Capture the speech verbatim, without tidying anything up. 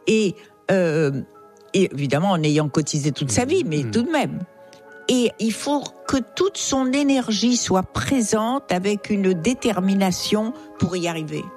Et, euh, et évidemment, en ayant cotisé toute sa vie, mais mmh. tout de même. Et il faut que toute son énergie soit présente avec une détermination pour y arriver.